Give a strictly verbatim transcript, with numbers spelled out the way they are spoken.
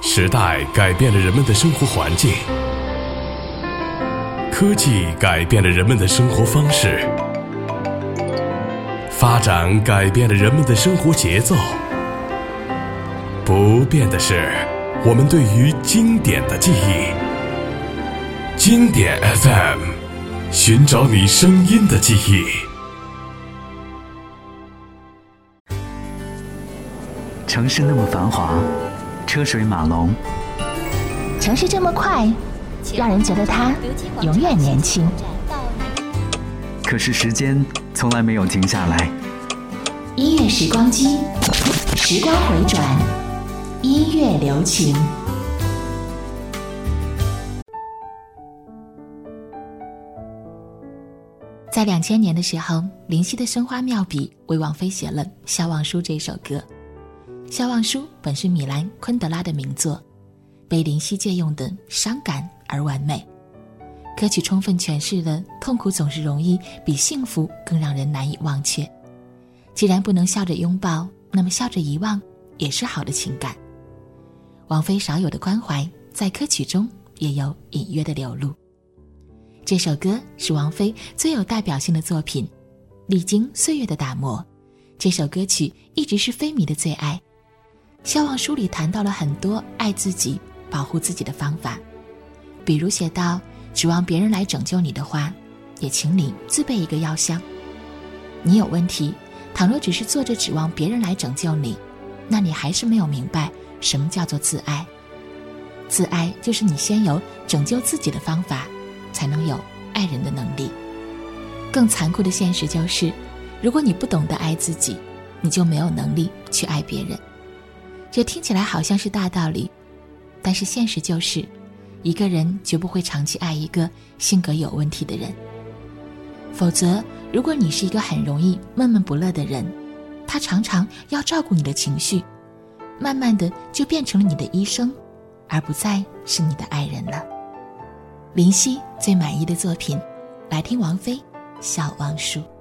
时代改变了人们的生活环境，科技改变了人们的生活方式，发展改变了人们的生活节奏。不变的是我们对于经典的记忆。经典 F M， 寻找你声音的记忆。 城市那么繁华，车水马龙， 城市这么快，让人觉得它永远年轻。 可是时间从来没有停下来。 音乐时光机，时光回转，音乐留情。在两千年的时候，林夕的生花妙笔为王菲写了《笑忘书》这首歌。《笑忘书》本是米兰昆德拉的名作，被林夕借用的伤感而完美。歌曲充分诠释了痛苦总是容易比幸福更让人难以忘却。既然不能笑着拥抱，那么笑着遗忘也是好的情感。王菲少有的关怀在歌曲中也有隐约的流露。这首歌是王菲最有代表性的作品，历经岁月的打磨，这首歌曲一直是菲迷的最爱。《笑忘书》里谈到了很多爱自己、保护自己的方法，比如写到，指望别人来拯救你的话，也请你自备一个药箱。你有问题，倘若只是坐着指望别人来拯救你，那你还是没有明白什么叫做自爱。自爱就是你先有拯救自己的方法，才能有爱人的能力。更残酷的现实就是，如果你不懂得爱自己，你就没有能力去爱别人。这听起来好像是大道理，但是现实就是，一个人绝不会长期爱一个性格有问题的人。否则，如果你是一个很容易闷闷不乐的人，他常常要照顾你的情绪，慢慢的就变成了你的医生，而不再是你的爱人了。林夕最满意的作品，来听王菲《笑忘书》。